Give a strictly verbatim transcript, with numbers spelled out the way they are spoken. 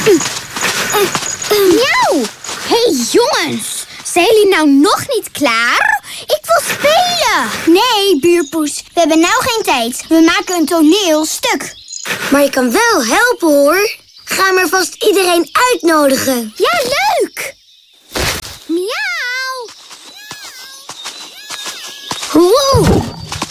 Miauw! Hé hey, jongens, zijn jullie nou nog niet klaar? Ik wil spelen. Nee, buurpoes, we hebben nou geen tijd. We maken een toneelstuk. Maar je kan wel helpen, hoor. Ga maar vast iedereen uitnodigen. Ja, leuk!